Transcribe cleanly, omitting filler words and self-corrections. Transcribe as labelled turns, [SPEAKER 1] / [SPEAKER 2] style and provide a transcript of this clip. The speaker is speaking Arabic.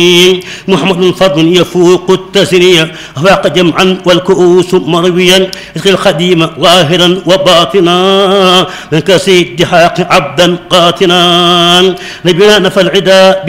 [SPEAKER 1] محمد فضل يفوق التسنية فاق جمعا والكؤوس مرويا يسقي الخديم ظاهرا وباطنا من كسيد حاق عبدا قاتنا نبينا نفى العدا